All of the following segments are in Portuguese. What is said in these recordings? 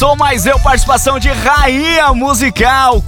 Tô Mais Eu, participação de Rainha Musical,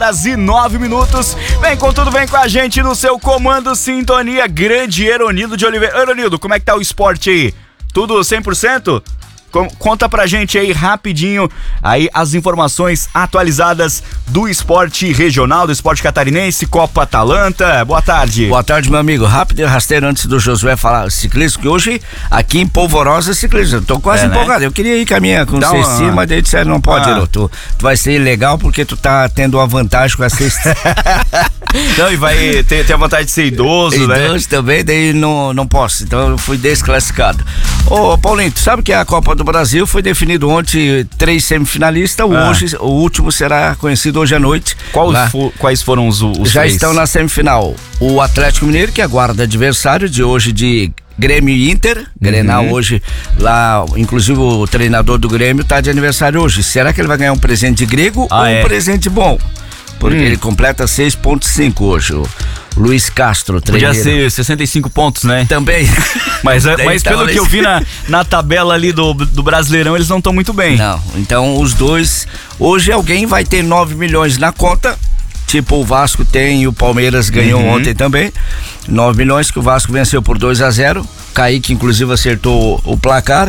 4h09. Vem com tudo, vem com a gente no seu comando Sintonia, grande Eronildo de Oliveira. Eronildo, como é que tá o esporte aí? Tudo 100%? Conta pra gente aí rapidinho aí as informações atualizadas do esporte regional, do esporte catarinense, Copa Atalanta. Boa tarde. Boa tarde, meu amigo. Rápido e rasteiro antes do Josué falar ciclismo, que hoje aqui em Polvorosa é ciclismo. Eu tô quase empolgado. Né? Eu queria ir caminhar com você em cima, mas daí disseram, não pode, tu vai ser ilegal porque tu tá tendo uma vantagem com a cesta. Não, e vai ter a vontade de ser idoso, né? Idoso também, daí não posso. Então eu fui desclassificado. Ô, Paulinho, tu sabe que a Copa do Brasil foi definido ontem 3 semifinalistas. Hoje, o último será conhecido hoje à noite. Quais foram os já 3? Estão na semifinal o Atlético Mineiro, que aguarda adversário de hoje de Grêmio e Inter, Grenal hoje lá, inclusive o treinador do Grêmio tá de aniversário hoje. Será que ele vai ganhar um presente de grego ou um presente bom? Porque ele completa 6,5 hoje, o Luiz Castro, treino. Podia ser 65 pontos, né? Também. Mas pelo que eu vi na tabela ali do Brasileirão, eles não estão muito bem. Não, então os dois, hoje alguém vai ter 9 milhões na conta, tipo o Vasco tem e o Palmeiras ganhou ontem também, 9 milhões que o Vasco venceu por 2-0, Kaique inclusive acertou o placar.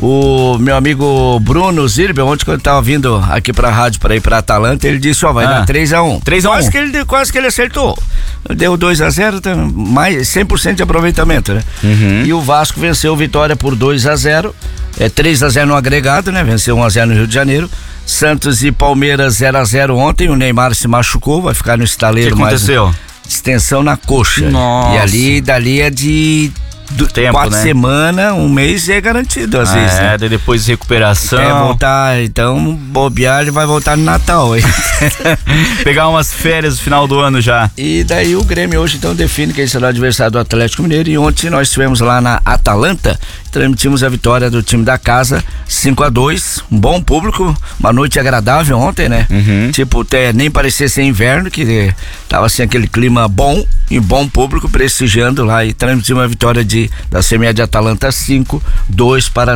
O meu amigo Bruno Zirbe, ontem quando eu tava vindo aqui pra rádio pra ir pra Atalanta, ele disse, vai dar 3-1. 3-1. Quase que ele acertou. Deu 2-0, mais 100% de aproveitamento, né? E o Vasco venceu Vitória por 2-0, 3-0 no agregado, né? Venceu 1-0 no Rio de Janeiro. Santos e Palmeiras 0-0 ontem, o Neymar se machucou, vai ficar no estaleiro. O que aconteceu? Extensão na coxa. Nossa. E dali é de 4 semanas, um mês é garantido às vezes. Daí depois recuperação. Voltar, então bobear, ele vai voltar no Natal, hein? Pegar umas férias no final do ano já. E daí o Grêmio hoje então define quem será o adversário do Atlético Mineiro, e ontem nós estivemos lá na Atalanta, transmitimos a vitória do time da casa, 5-2, um bom público, uma noite agradável ontem, né? Tipo, até nem parecia ser inverno, que tava assim aquele clima bom, e bom público prestigiando lá, e transmitimos a vitória da CME de Atalanta 5-2 para